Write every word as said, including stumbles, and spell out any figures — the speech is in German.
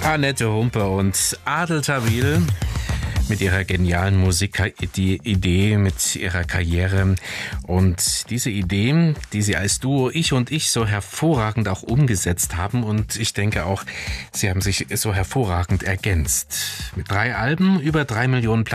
Annette Humpe und Adel Tawil mit ihrer genialen Musikidee, mit ihrer Karriere. Und diese Idee, die sie als Duo Ich und Ich so hervorragend auch umgesetzt haben. Und ich denke auch, sie haben sich so hervorragend ergänzt. Mit drei Alben, über drei Millionen Platten